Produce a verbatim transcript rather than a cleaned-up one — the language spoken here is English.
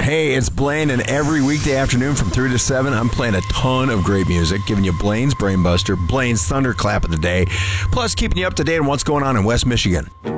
Hey, it's Blaine, and every weekday afternoon from three to seven, I'm playing a ton of great music, giving you Blaine's Brainbuster, Blaine's Thunderclap of the day, plus keeping you up to date on what's going on in West Michigan.